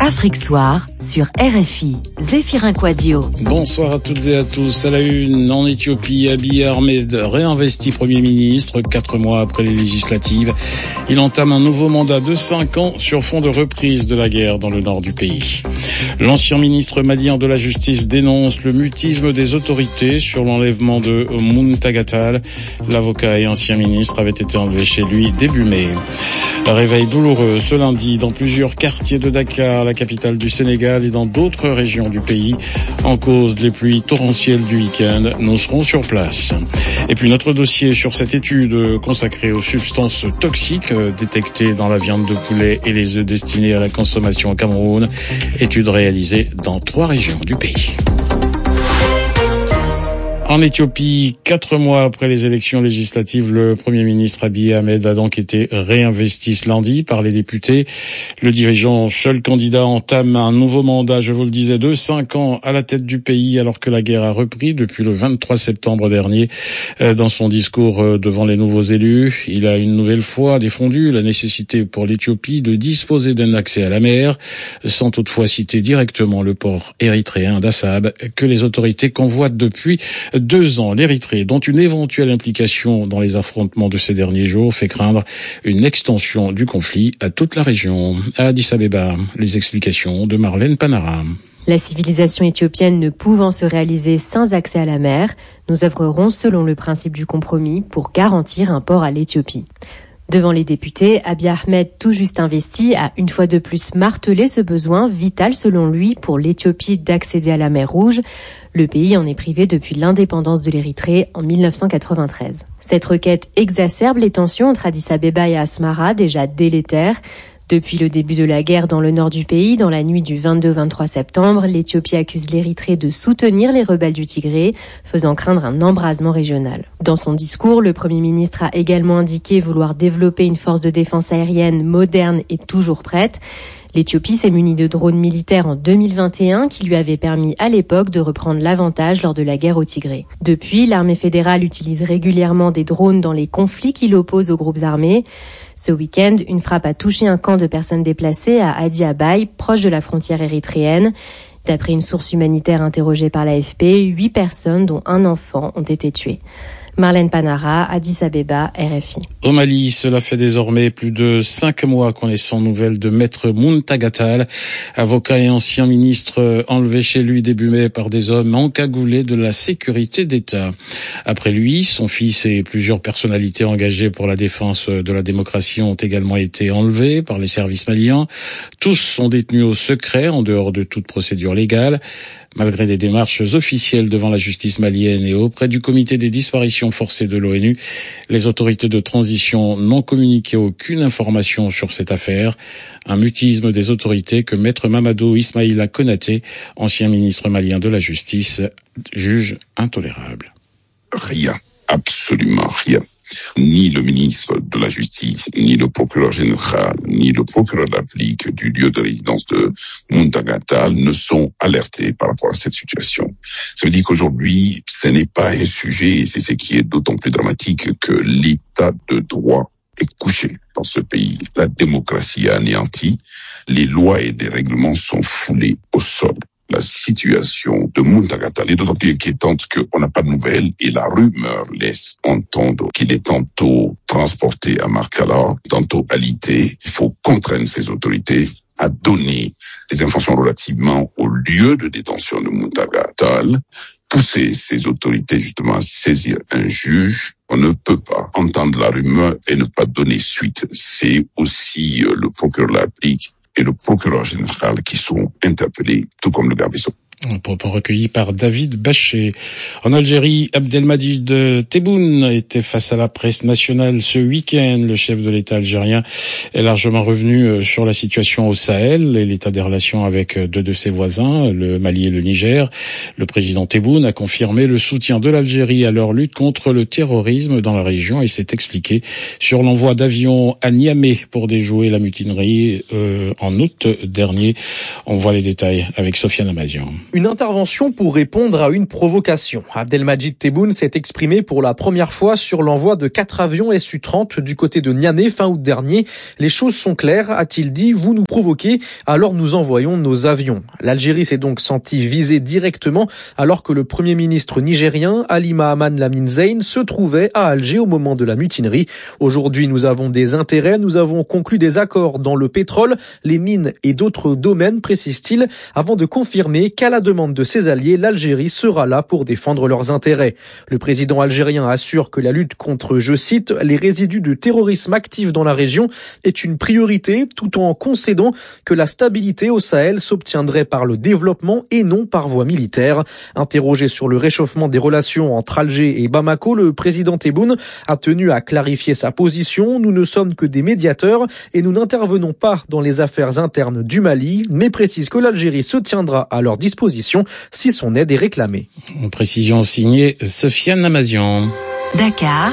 Afrique Soir sur RFI. Zéphirin Quadio. Bonsoir à toutes et à tous. À la une, en Éthiopie, Abiy Ahmed réinvesti Premier ministre 4 mois après les législatives. Il entame un nouveau mandat de 5 ans sur fond de reprise de la guerre dans le nord du pays. L'ancien ministre malien de la Justice dénonce le mutisme des autorités sur l'enlèvement de Muntagatal. L'avocat et ancien ministre avait été enlevé chez lui début mai. Réveil douloureux ce lundi dans plusieurs quartiers de Dakar, la capitale du Sénégal, et dans d'autres régions du pays. En cause les pluies torrentielles du week-end, nous serons sur place. Et puis notre dossier sur cette étude consacrée aux substances toxiques détectées dans la viande de poulet et les œufs destinés à la consommation au Cameroun. Étude réalisée dans 3 régions du pays. En Éthiopie, 4 mois après les élections législatives, le Premier ministre Abiy Ahmed a donc été réinvesti ce lundi par les députés. Le dirigeant, seul candidat, entame un nouveau mandat, je vous le disais, de 5 ans à la tête du pays, alors que la guerre a repris depuis le 23 septembre dernier. Dans son discours devant les nouveaux élus, il a une nouvelle fois défendu la nécessité pour l'Éthiopie de disposer d'un accès à la mer, sans toutefois citer directement le port érythréen d'Assab, que les autorités convoitent depuis 2 ans. L'Érythrée, dont une éventuelle implication dans les affrontements de ces derniers jours, fait craindre une extension du conflit à toute la région. À Addis Abeba, les explications de Marlène Panara. La civilisation éthiopienne ne pouvant se réaliser sans accès à la mer, nous œuvrerons selon le principe du compromis pour garantir un port à l'Éthiopie. Devant les députés, Abiy Ahmed, tout juste investi, a une fois de plus martelé ce besoin vital selon lui pour l'Éthiopie d'accéder à la mer Rouge. Le pays en est privé depuis l'indépendance de l'Érythrée en 1993. Cette requête exacerbe les tensions entre Addis Abeba et Asmara, déjà délétères. Depuis le début de la guerre dans le nord du pays, dans la nuit du 22-23 septembre, l'Éthiopie accuse l'Érythrée de soutenir les rebelles du Tigré, faisant craindre un embrasement régional. Dans son discours, le Premier ministre a également indiqué vouloir développer une force de défense aérienne moderne et toujours prête. L'Éthiopie s'est munie de drones militaires en 2021 qui lui avaient permis à l'époque de reprendre l'avantage lors de la guerre au Tigré. Depuis, l'armée fédérale utilise régulièrement des drones dans les conflits qui l'opposent aux groupes armés. Ce week-end, une frappe a touché un camp de personnes déplacées à Adi Abaye, proche de la frontière érythréenne. D'après une source humanitaire interrogée par l'AFP, 8 personnes, dont un enfant, ont été tuées. Marlène Panara, Addis Abeba, RFI. Au Mali, cela fait désormais plus de 5 mois qu'on est sans nouvelles de Maître Muntagatal, avocat et ancien ministre enlevé chez lui début mai par des hommes encagoulés de la sécurité d'État. Après lui, son fils et plusieurs personnalités engagées pour la défense de la démocratie ont également été enlevés par les services maliens. Tous sont détenus au secret, en dehors de toute procédure légale. Malgré des démarches officielles devant la justice malienne et auprès du comité des disparitions forcées de l'ONU, les autorités de transition n'ont communiqué aucune information sur cette affaire. Un mutisme des autorités que Maître Mamadou Ismaïla Konaté, ancien ministre malien de la Justice, juge intolérable. Rien, absolument rien. Ni le ministre de la Justice, ni le procureur général, ni le procureur de la République du lieu de résidence de Muntagatal ne sont alertés par rapport à cette situation. Ça veut dire qu'aujourd'hui, ce n'est pas un sujet, et c'est ce qui est d'autant plus dramatique que l'état de droit est couché dans ce pays. La démocratie est anéantie, les lois et les règlements sont foulés au sol. La situation de Muntagatal est d'autant plus inquiétante qu'on n'a pas de nouvelles et la rumeur laisse entendre qu'il est tantôt transporté à Markala, tantôt alité. Il faut contraindre ces autorités à donner des informations relativement au lieu de détention de Muntagatal, pousser ces autorités justement à saisir un juge. On ne peut pas entendre la rumeur et ne pas donner suite. C'est aussi le procureur de la République et le procureur général qui sont interpellés, tout comme le garde des Sceaux. Un propos recueilli par David Baché. En Algérie, Abdelmadjid Tebboune était face à la presse nationale ce week-end. Le chef de l'État algérien est largement revenu sur la situation au Sahel et l'état des relations avec 2 de ses voisins, le Mali et le Niger. Le président Tebboune a confirmé le soutien de l'Algérie à leur lutte contre le terrorisme dans la région et s'est expliqué sur l'envoi d'avions à Niamey pour déjouer la mutinerie en août dernier. On voit les détails avec Sofiane Amazian. Une intervention pour répondre à une provocation. Abdelmajid Tebboune s'est exprimé pour la première fois sur l'envoi de 4 avions Su-30 du côté de Niamey fin août dernier. Les choses sont claires, a-t-il dit, vous nous provoquez, alors nous envoyons nos avions. L'Algérie s'est donc sentie visée directement alors que le Premier ministre nigérien, Ali Mahaman Lamine Zein, se trouvait à Alger au moment de la mutinerie. Aujourd'hui, nous avons des intérêts, nous avons conclu des accords dans le pétrole, les mines et d'autres domaines, précise-t-il, avant de confirmer qu'à la demande de ses alliés, l'Algérie sera là pour défendre leurs intérêts. Le président algérien assure que la lutte contre, je cite, les résidus de terrorisme actifs dans la région est une priorité, tout en concédant que la stabilité au Sahel s'obtiendrait par le développement et non par voie militaire. Interrogé sur le réchauffement des relations entre Alger et Bamako, le président Tebboune a tenu à clarifier sa position. Nous ne sommes que des médiateurs et nous n'intervenons pas dans les affaires internes du Mali, mais précise que l'Algérie se tiendra à leur disposition si son aide est réclamée. Précision signée Sofiane Namazian. Dakar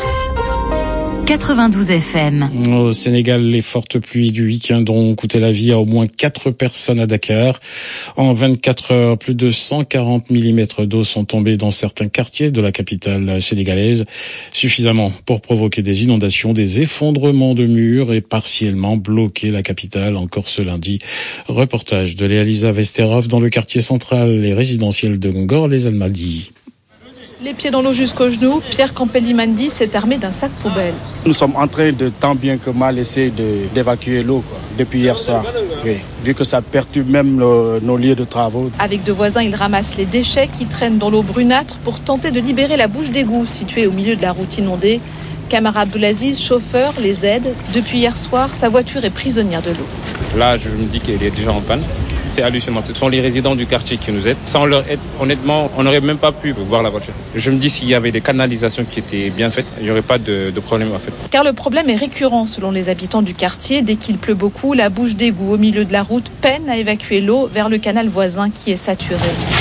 92 FM. Au Sénégal, les fortes pluies du week-end ont coûté la vie à au moins 4 personnes à Dakar. En 24 heures, plus de 140 mm d'eau sont tombés dans certains quartiers de la capitale sénégalaise, suffisamment pour provoquer des inondations, des effondrements de murs et partiellement bloquer la capitale encore ce lundi. Reportage de Léa-Lisa Vesterov dans le quartier central et résidentiel de Ngor-les-Almadies. Les pieds dans l'eau jusqu'aux genoux, Pierre Campelli-Mandi s'est armé d'un sac poubelle. Nous sommes en train de tant bien que mal essayer d'évacuer l'eau depuis hier soir. Oui, vu que ça perturbe même nos lieux de travaux. Avec 2 voisins, il ramasse les déchets qui traînent dans l'eau brunâtre pour tenter de libérer la bouche d'égout située au milieu de la route inondée. Kamara Abdoulaziz, chauffeur, les aide. Depuis hier soir, sa voiture est prisonnière de l'eau. Là, je me dis qu'elle est déjà en panne. C'est hallucinant. Ce sont les résidents du quartier qui nous aident. Sans leur aide, honnêtement, on n'aurait même pas pu voir la voiture. Je me dis s'il y avait des canalisations qui étaient bien faites, il n'y aurait pas de problème en fait. Car le problème est récurrent selon les habitants du quartier. Dès qu'il pleut beaucoup, la bouche d'égout au milieu de la route peine à évacuer l'eau vers le canal voisin qui est saturé.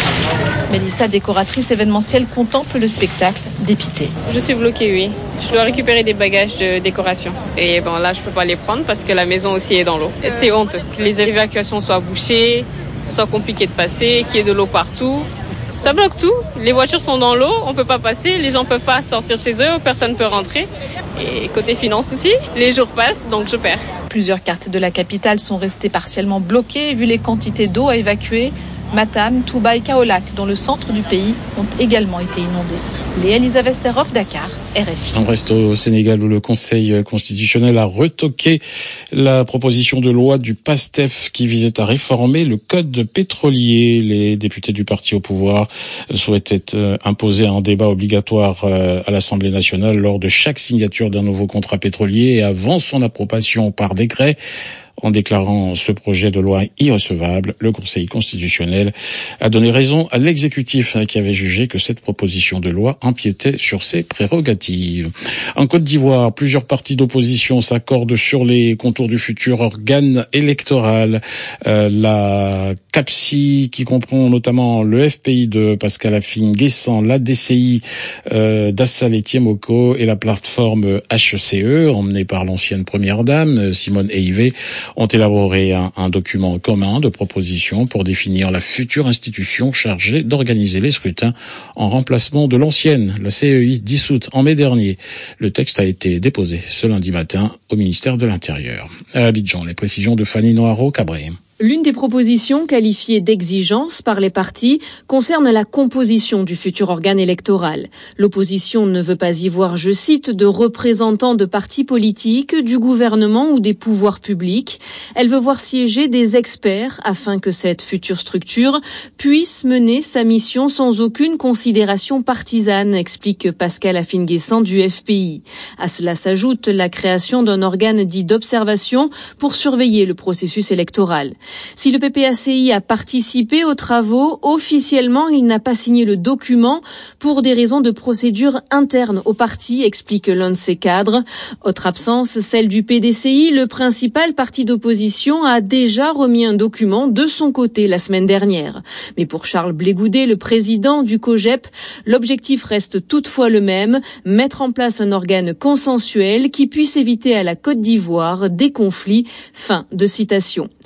Mélissa, décoratrice événementielle, contemple le spectacle, dépitée. Je suis bloquée, oui. Je dois récupérer des bagages de décoration. Et bon, là, je peux pas les prendre parce que la maison aussi est dans l'eau. Et c'est honteux que les évacuations soient bouchées, soit compliqué de passer, qu'il y ait de l'eau partout. Ça bloque tout. Les voitures sont dans l'eau, on peut pas passer, les gens peuvent pas sortir chez eux, personne peut rentrer. Et côté finance aussi, les jours passent, donc je perds. Plusieurs quartiers de la capitale sont restés partiellement bloqués vu les quantités d'eau à évacuer. Matam, Touba et Kaolack, dans le centre du pays, ont également été inondés. Léa-Lisa Vesterov, Dakar, RFI. On reste au Sénégal où le Conseil constitutionnel a retoqué la proposition de loi du PASTEF qui visait à réformer le code pétrolier. Les députés du parti au pouvoir souhaitaient imposer un débat obligatoire à l'Assemblée nationale lors de chaque signature d'un nouveau contrat pétrolier et avant son approbation par décret. En déclarant ce projet de loi irrecevable, le Conseil constitutionnel a donné raison à l'exécutif qui avait jugé que cette proposition de loi empiétait sur ses prérogatives. En Côte d'Ivoire, plusieurs partis d'opposition s'accordent sur les contours du futur organe électoral. La CAPSI, qui comprend notamment le FPI de Pascal Affi-N'Guessan, la DCI d'Assal Etiemoko et la plateforme HCE, emmenée par l'ancienne première dame, Simone Eivé, ont élaboré un document commun de propositions pour définir la future institution chargée d'organiser les scrutins en remplacement de l'ancienne, la CEI, dissoute en mai dernier. Le texte a été déposé ce lundi matin au ministère de l'Intérieur. À Abidjan, les précisions de Fanny Noharo-Cabré. L'une des propositions qualifiées d'exigence par les partis concerne la composition du futur organe électoral. L'opposition ne veut pas y voir, je cite, de représentants de partis politiques, du gouvernement ou des pouvoirs publics. Elle veut voir siéger des experts afin que cette future structure puisse mener sa mission sans aucune considération partisane, explique Pascal Affi-N'Guessan du FPI. À cela s'ajoute la création d'un organe dit d'observation pour surveiller le processus électoral. Si le PPACI a participé aux travaux, officiellement, il n'a pas signé le document pour des raisons de procédure interne au parti, explique l'un de ses cadres. Autre absence, celle du PDCI. Le principal parti d'opposition a déjà remis un document de son côté la semaine dernière. Mais pour Charles Blégoudet, le président du COJEP, l'objectif reste toutefois le même, mettre en place un organe consensuel qui puisse éviter à la Côte d'Ivoire des conflits. Fin de citation. Fanny Noharo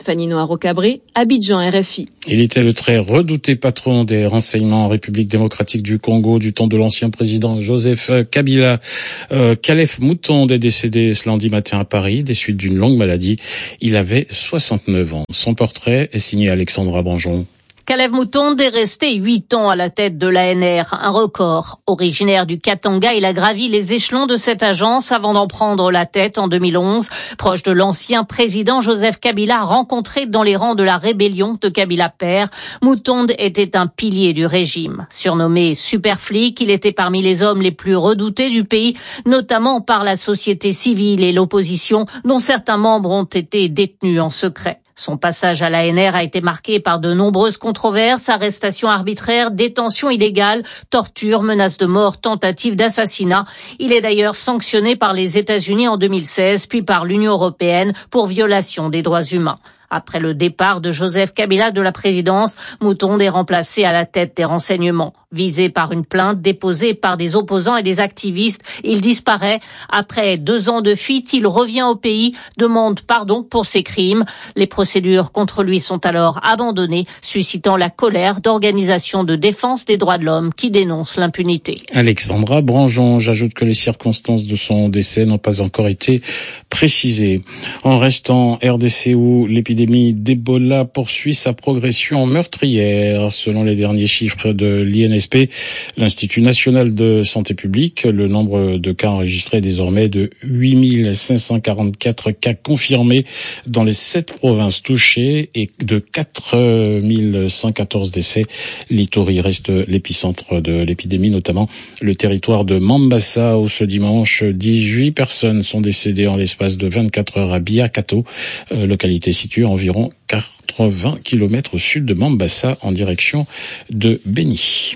Rocabré, Abidjan, RFI. Il était le très redouté patron des renseignements en République démocratique du Congo du temps de l'ancien président Joseph Kabila. Khalef Moutonde est décédé ce lundi matin à Paris des suites d'une longue maladie. Il avait 69 ans. Son portrait est signé Alexandra Branjon. Khalef Moutonde est resté 8 ans à la tête de l'ANR, un record. Originaire du Katanga, il a gravi les échelons de cette agence avant d'en prendre la tête en 2011. Proche de l'ancien président Joseph Kabila, rencontré dans les rangs de la rébellion de Kabila père, Moutonde était un pilier du régime. Surnommé super flic, il était parmi les hommes les plus redoutés du pays, notamment par la société civile et l'opposition, dont certains membres ont été détenus en secret. Son passage à l'ANR a été marqué par de nombreuses controverses, arrestations arbitraires, détentions illégales, tortures, menaces de mort, tentatives d'assassinat. Il est d'ailleurs sanctionné par les États-Unis en 2016, puis par l'Union européenne pour violation des droits humains. Après le départ de Joseph Kabila de la présidence, Moutonde est remplacé à la tête des renseignements. Visé par une plainte déposée par des opposants et des activistes, il disparaît. Après 2 ans de fuite, il revient au pays, demande pardon pour ses crimes. Les procédures contre lui sont alors abandonnées, suscitant la colère d'organisations de défense des droits de l'homme qui dénoncent l'impunité. Alexandra Branjon, j'ajoute que les circonstances de son décès n'ont pas encore été précisées. En restant RDC où l'épidémie d'Ebola poursuit sa progression meurtrière. Selon les derniers chiffres de l'INSP, l'Institut national de santé publique, le nombre de cas enregistrés est désormais de 8544 cas confirmés dans les 7 provinces touchées et de 4114 décès. L'Ituri reste l'épicentre de l'épidémie, notamment le territoire de Mambasa où ce dimanche 18 personnes sont décédées en l'espace de 24 heures à Biakato, localité située environ 80 km au sud de Mambasa en direction de Beni.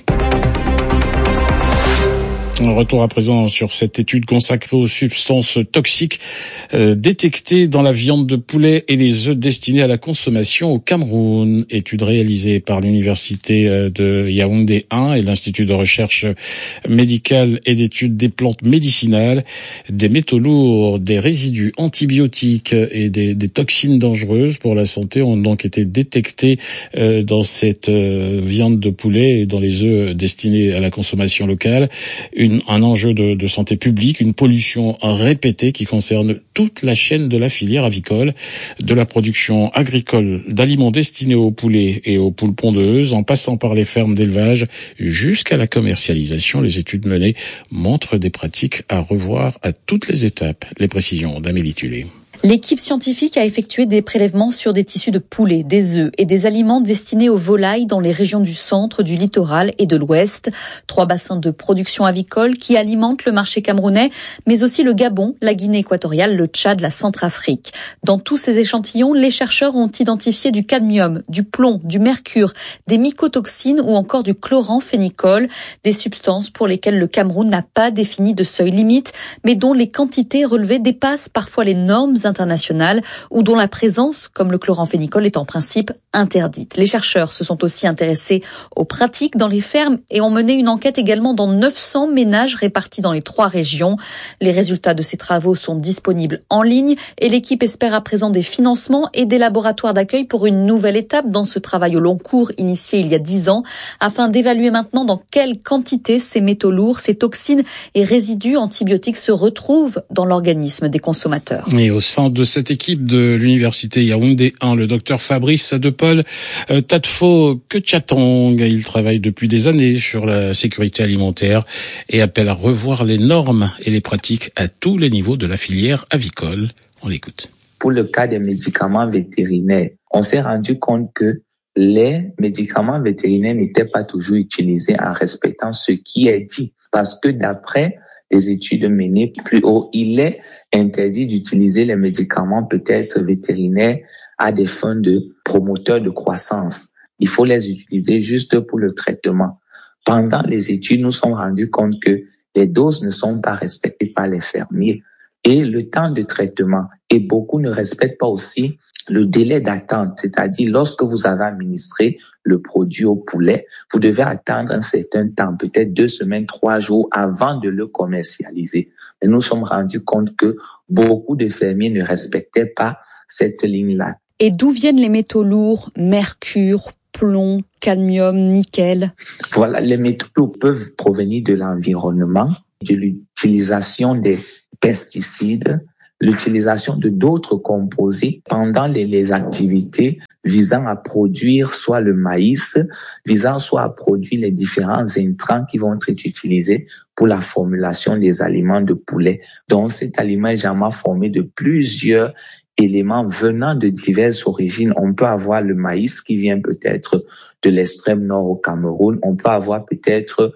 Un retour à présent sur cette étude consacrée aux substances toxiques détectées dans la viande de poulet et les œufs destinés à la consommation au Cameroun. Étude réalisée par l'université de Yaoundé 1 et l'Institut de recherche médicale et d'études des plantes médicinales. Des métaux lourds, des résidus antibiotiques et des toxines dangereuses pour la santé ont donc été détectés dans cette viande de poulet et dans les œufs destinés à la consommation locale. Un enjeu de santé publique, une pollution répétée qui concerne toute la chaîne de la filière avicole, de la production agricole d'aliments destinés aux poulets et aux poules pondeuses, en passant par les fermes d'élevage jusqu'à la commercialisation. Les études menées montrent des pratiques à revoir à toutes les étapes. Les précisions d'Amélie Tulé. L'équipe scientifique a effectué des prélèvements sur des tissus de poulet, des œufs et des aliments destinés aux volailles dans les régions du centre, du littoral et de l'ouest. 3 bassins de production avicole qui alimentent le marché camerounais, mais aussi le Gabon, la Guinée équatoriale, le Tchad, la Centrafrique. Dans tous ces échantillons, les chercheurs ont identifié du cadmium, du plomb, du mercure, des mycotoxines ou encore du chloramphénicol, des substances pour lesquelles le Cameroun n'a pas défini de seuil limite, mais dont les quantités relevées dépassent parfois les normes internationales ou dont la présence, comme le chloramphénicol, est en principe interdite. Les chercheurs se sont aussi intéressés aux pratiques dans les fermes et ont mené une enquête également dans 900 ménages répartis dans les 3 régions. Les résultats de ces travaux sont disponibles en ligne et l'équipe espère à présent des financements et des laboratoires d'accueil pour une nouvelle étape dans ce travail au long cours initié il y a 10 ans afin d'évaluer maintenant dans quelle quantité ces métaux lourds, ces toxines et résidus antibiotiques se retrouvent dans l'organisme des consommateurs. Et au sein de cette équipe de l'université Yaoundé 1, le docteur Fabrice Depaul Tadfo Ketchatong. Il travaille depuis des années sur la sécurité alimentaire et appelle à revoir les normes et les pratiques à tous les niveaux de la filière avicole. On l'écoute. Pour le cas des médicaments vétérinaires, on s'est rendu compte que les médicaments vétérinaires n'étaient pas toujours utilisés en respectant ce qui est dit. Parce que d'après les études menées plus haut, il est interdit d'utiliser les médicaments peut-être vétérinaires à des fins de promoteurs de croissance. Il faut les utiliser juste pour le traitement. Pendant les études, nous sommes rendus compte que les doses ne sont pas respectées par les fermiers et le temps de traitement. Et beaucoup ne respectent pas aussi le délai d'attente, c'est-à-dire lorsque vous avez administré le produit au poulet, vous devez attendre un certain temps, peut-être 2 semaines, 3 jours avant de le commercialiser. Mais nous sommes rendus compte que beaucoup de fermiers ne respectaient pas cette ligne-là. Et d'où viennent les métaux lourds, mercure, plomb, cadmium, nickel? Voilà, les métaux lourds peuvent provenir de l'environnement, de l'utilisation des pesticides, l'utilisation de d'autres composés pendant les activités visant à produire soit le maïs, visant soit à produire les différents intrants qui vont être utilisés pour la formulation des aliments de poulet. Donc cet aliment est généralement formé de plusieurs éléments venant de diverses origines. On peut avoir le maïs qui vient peut-être de l'extrême nord au Cameroun. On peut avoir peut-être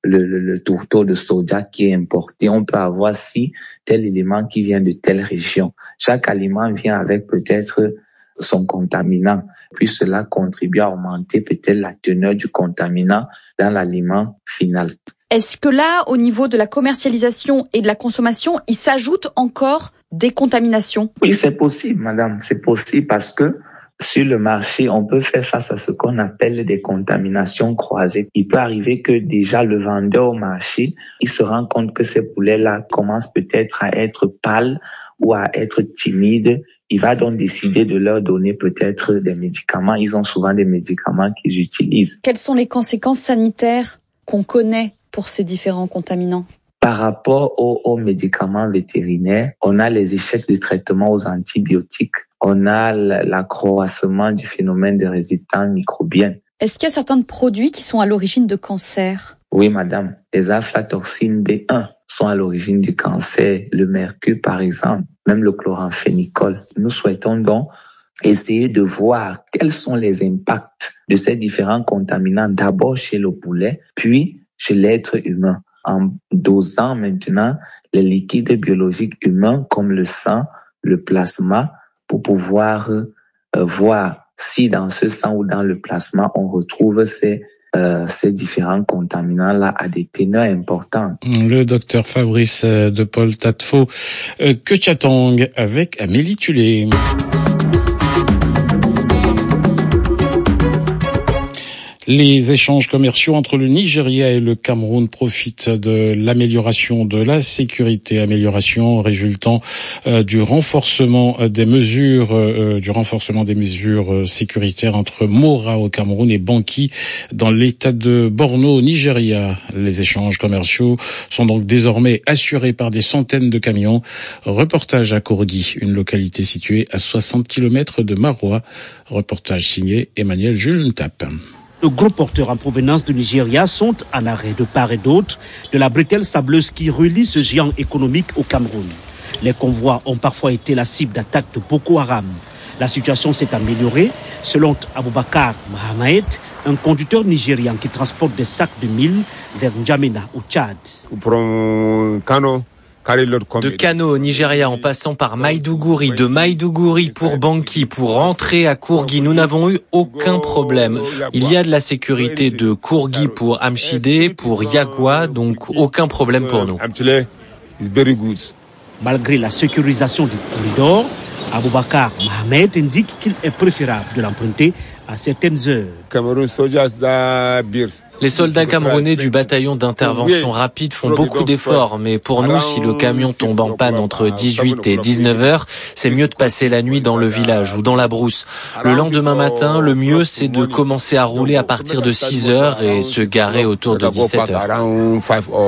le tourteau de soja qui est importé. On peut avoir si tel élément qui vient de telle région. Chaque aliment vient avec peut-être son contaminant. Puis cela contribue à augmenter peut-être la teneur du contaminant dans l'aliment final. Est-ce que là, au niveau de la commercialisation et de la consommation, il s'ajoute encore des contaminations? Oui, c'est possible, madame. C'est possible parce que sur le marché, on peut faire face à ce qu'on appelle des contaminations croisées. Il peut arriver que déjà le vendeur au marché, il se rend compte que ces poulets-là commencent peut-être à être pâles ou à être timides. Il va donc décider de leur donner peut-être des médicaments. Ils ont souvent des médicaments qu'ils utilisent. Quelles sont les conséquences sanitaires qu'on connaît pour ces différents contaminants? Par rapport aux médicaments vétérinaires, on a les échecs de traitement aux antibiotiques. On a l'accroissement du phénomène de résistance microbienne. Est-ce qu'il y a certains produits qui sont à l'origine de cancers? Oui, madame. Les aflatoxines B1 sont à l'origine du cancer. Le mercure, par exemple, même le chloramphénicol. Nous souhaitons donc essayer de voir quels sont les impacts de ces différents contaminants, d'abord chez le poulet, puis chez l'être humain, en dosant maintenant les liquides biologiques humains comme le sang, le plasma, pour pouvoir voir si dans ce sang ou dans le plasma, on retrouve ces différents contaminants-là à des teneurs importantes. Le docteur Fabrice de Paul Tatfo, Keutchatong avec Amélie Tulé. Les échanges commerciaux entre le Nigeria et le Cameroun profitent de l'amélioration de la sécurité, amélioration résultant du renforcement des mesures sécuritaires entre Mora au Cameroun et Banki dans l'état de Borno au Nigeria. Les échanges commerciaux sont donc désormais assurés par des centaines de camions. Reportage à Kourgui, une localité située à 60 km de Maroua. Reportage signé Emmanuel Jules Ntap. De gros porteurs en provenance du Nigeria sont en arrêt de part et d'autre de la bretelle sableuse qui relie ce géant économique au Cameroun. Les convois ont parfois été la cible d'attaques de Boko Haram. La situation s'est améliorée selon Aboubakar Mahamed, un conducteur nigérian qui transporte des sacs de mil vers N'Djamena au Tchad. De Kano au Nigeria en passant par Maïdougouri, de Maïdougouri pour Banki, pour rentrer à Kourgui, nous n'avons eu aucun problème. Il y a de la sécurité de Kourgui pour Amchide, pour Yagwa, donc aucun problème pour nous. Malgré la sécurisation du corridor, Aboubakar Mohamed indique qu'il est préférable de l'emprunter à certaines heures. Les soldats camerounais du bataillon d'intervention rapide font beaucoup d'efforts, mais pour nous, si le camion tombe en panne entre 18 et 19 heures, c'est mieux de passer la nuit dans le village ou dans la brousse. Le lendemain matin, le mieux, c'est de commencer à rouler à partir de 6 heures et se garer autour de 17 heures.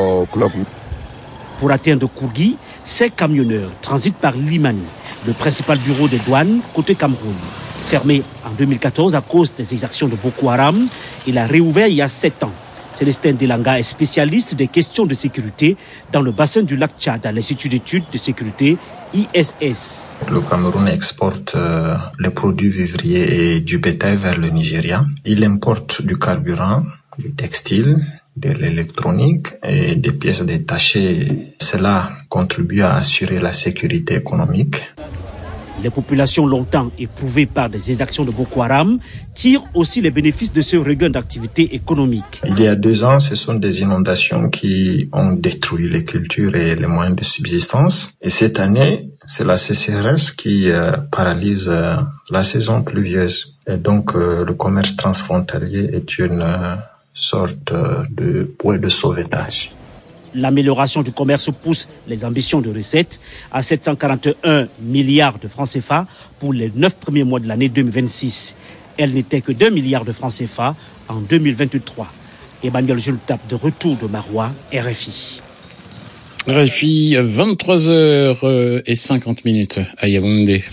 Pour atteindre Kourgui, ces camionneurs transitent par Limani, le principal bureau des douanes côté Cameroun. Fermé en 2014 à cause des exactions de Boko Haram, il a réouvert il y a 7 ans. Célestin Delanga est spécialiste des questions de sécurité dans le bassin du lac Tchad à l'Institut d'études de sécurité ISS. Le Cameroun exporte les produits vivriers et du bétail vers le Nigeria. Il importe du carburant, du textile, de l'électronique et des pièces détachées. Cela contribue à assurer la sécurité économique. Les populations longtemps éprouvées par des exactions de Boko Haram tirent aussi les bénéfices de ce regain d'activité économique. Il y a 2 ans, ce sont des inondations qui ont détruit les cultures et les moyens de subsistance. Et cette année, c'est la sécheresse qui paralyse la saison pluvieuse. Et donc, le commerce transfrontalier est une sorte de bouée de sauvetage. L'amélioration du commerce pousse les ambitions de recettes à 741 milliards de francs CFA pour les 9 premiers mois de l'année 2026. Elle n'était que 2 milliards de francs CFA en 2023. Emmanuel Jules tape de retour de Marois, RFI. RFI, 23h50 à Yaoundé.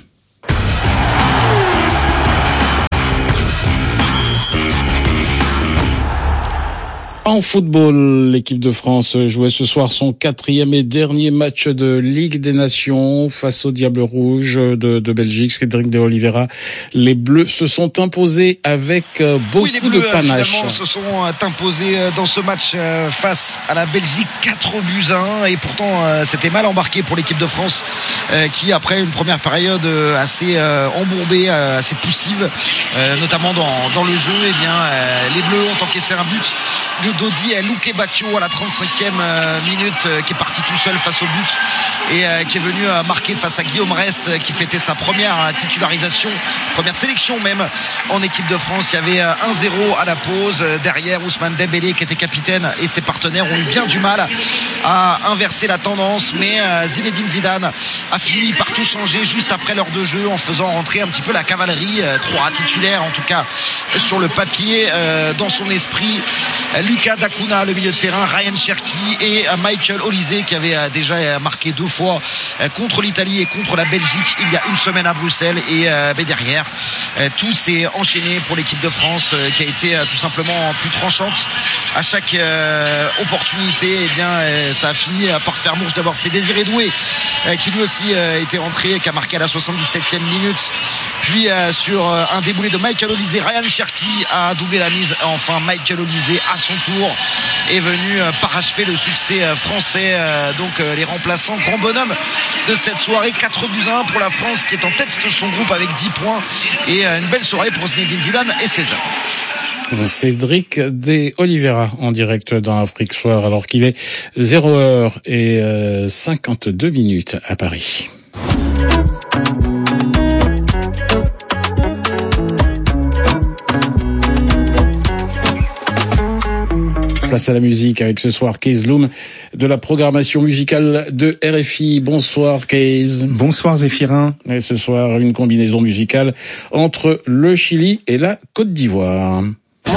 En football, l'équipe de France jouait ce soir son 4e et dernier match de Ligue des Nations face au Diable Rouge de Belgique. Cédric de Oliveira. Les Bleus se sont imposés avec beaucoup de panache. Finalement, se sont imposés dans ce match face à la Belgique 4-1 et pourtant c'était mal embarqué pour l'équipe de France qui après une première période assez embourbée, assez poussive, notamment dans le jeu, eh bien les Bleus ont encaissé un but de Dodi Luke Bacchio à la 35e minute qui est parti tout seul face au but et qui est venu marquer face à Guillaume Rest qui fêtait sa première titularisation, première sélection même en équipe de France. Il y avait 1-0 à la pause. Derrière, Ousmane Dembélé qui était capitaine et ses partenaires ont eu bien du mal à inverser la tendance, mais Zinedine Zidane a fini par tout changer juste après l'heure de jeu en faisant rentrer un petit peu la cavalerie, 3 titulaires en tout cas sur le papier, dans son esprit. Lucas Dacuna, le milieu de terrain, Ryan Cherki et Michael Olise qui avait déjà marqué 2 fois contre l'Italie et contre la Belgique il y a une semaine à Bruxelles. Et derrière, tout s'est enchaîné pour l'équipe de France qui a été tout simplement plus tranchante à chaque opportunité. Et bien ça a fini par faire mouche. D'abord c'est Désiré Doué qui lui aussi était rentré, qui a marqué à la 77e minute. Puis sur un déboulé de Michael Olise, Ryan Cherki a doublé la mise. Enfin Michael Olise à son tour est venu parachever le succès français. Donc les remplaçants, grand bonhomme de cette soirée, 4-1 pour la France qui est en tête de son groupe avec 10 points. Et une belle soirée pour Zinedine Zidane et ses hommes. Cédric de Oliveira en direct dans Afrique Soir alors qu'il est 0h52 à Paris. Place à la musique avec ce soir Kees Loom de la programmation musicale de RFI. Bonsoir Kees. Bonsoir Zéphirin. Et ce soir une combinaison musicale entre le Chili et la Côte d'Ivoire.